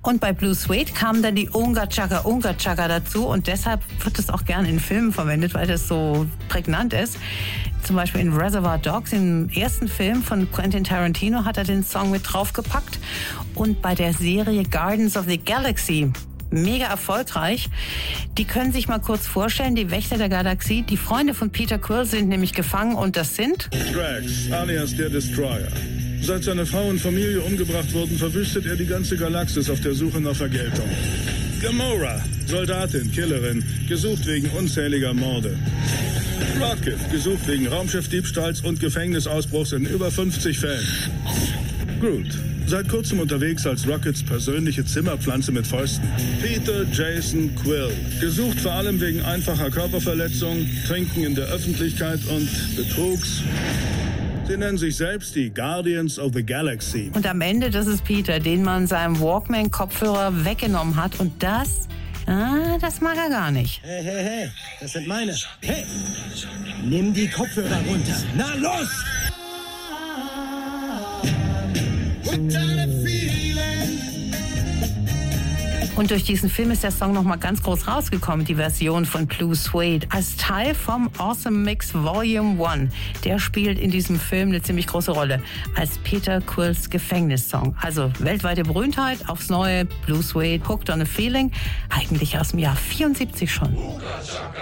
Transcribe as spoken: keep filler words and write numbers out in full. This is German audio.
Und bei Blue Suede kamen dann die Unga Chaka Unga Chaka dazu und deshalb wird es auch gerne in Filmen verwendet, weil das so prägnant ist. Zum Beispiel in Reservoir Dogs, im ersten Film von Quentin Tarantino, hat er den Song mit draufgepackt. Und bei der Serie Guardians of the Galaxy, mega erfolgreich. Die können sich mal kurz vorstellen, die Wächter der Galaxie, die Freunde von Peter Quill sind nämlich gefangen und das sind Drax, alias der Destroyer. Seit seine Frau und Familie umgebracht wurden, verwüstet er die ganze Galaxis auf der Suche nach Vergeltung. Gamora, Soldatin, Killerin, gesucht wegen unzähliger Morde. Rocket, gesucht wegen Raumschiffdiebstahls und Gefängnisausbruchs in über fünfzig Fällen. Groot, seit kurzem unterwegs als Rockets persönliche Zimmerpflanze mit Fäusten. Peter Jason Quill, gesucht vor allem wegen einfacher Körperverletzung, Trinken in der Öffentlichkeit und Betrugs. Sie nennen sich selbst die Guardians of the Galaxy. Und am Ende, das ist Peter, den man seinem Walkman-Kopfhörer weggenommen hat. Und das, ah, das mag er gar nicht. Hey, hey, hey, das sind meine. Hey, nimm die Kopfhörer runter. Na los! Und durch diesen Film ist der Song nochmal ganz groß rausgekommen, die Version von Blue Suede, als Teil vom Awesome Mix Volume eins. Der spielt in diesem Film eine ziemlich große Rolle, als Peter Quills Gefängnissong. Also weltweite Berühmtheit, aufs neue Blue Suede, Hooked on a Feeling, eigentlich aus dem Jahr vierundsiebzig schon.